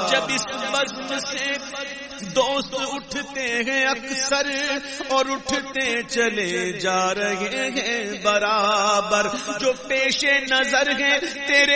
जब इस बज़्म से दोस्त उठते हैं अक्सर और उठते चले जा रहे हैं बराबर, जो पेशे नजर है तेरे